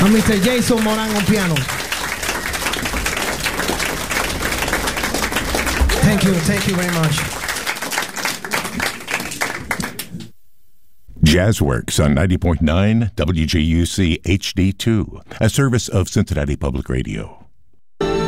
And Mr. Jason Moran on piano. Thank you very much. Jazzworks on 90.9 WJUC HD2, a service of Cincinnati Public Radio.